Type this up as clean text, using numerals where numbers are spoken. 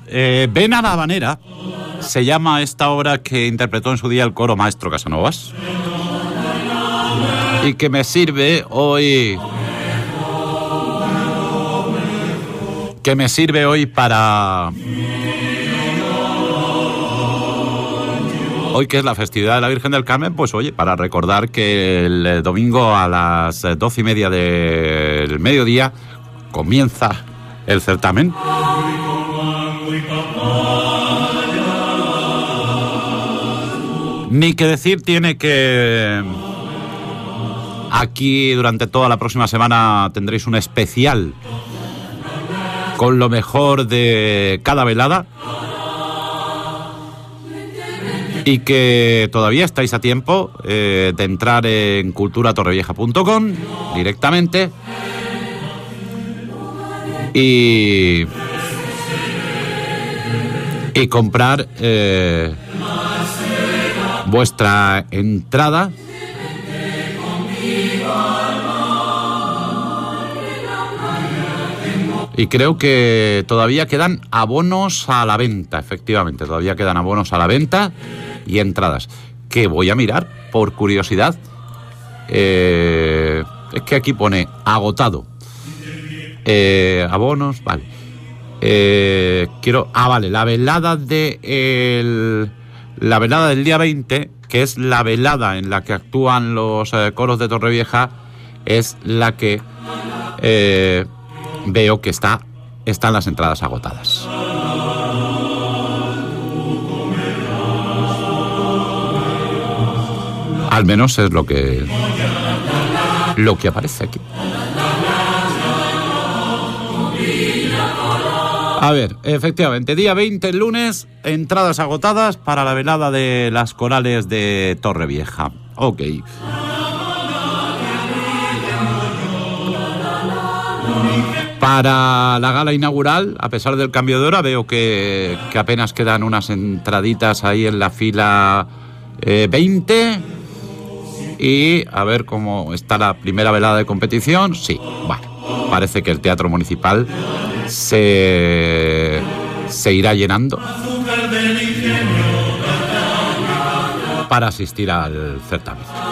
Ven a la Habanera se llama esta obra que interpretó en su día el coro Maestro Casanovas y que me sirve hoy para hoy, que es la festividad de la Virgen del Carmen, pues oye, para recordar que el domingo a las 12:30 del mediodía comienza el certamen. Ni que decir tiene que aquí durante toda la próxima semana tendréis un especial con lo mejor de cada velada y que todavía estáis a tiempo de entrar en culturatorrevieja.com directamente y comprar vuestra entrada. Y creo que todavía quedan abonos a la venta, efectivamente, todavía quedan abonos a la venta y entradas, que voy a mirar por curiosidad. Es que aquí pone agotado. Abonos, vale. Vale, la velada del día 20, que es la velada en la que actúan los coros de Torrevieja, es la que veo que están las entradas agotadas. Al menos es lo que aparece aquí. A ver, efectivamente, día 20, el lunes, entradas agotadas para la velada de las corales de Torrevieja. Ok. Para la gala inaugural, a pesar del cambio de hora, veo que apenas quedan unas entraditas ahí en la fila 20. Y a ver cómo está la primera velada de competición. Sí, bueno, parece que el Teatro Municipal se irá llenando para asistir al certamen.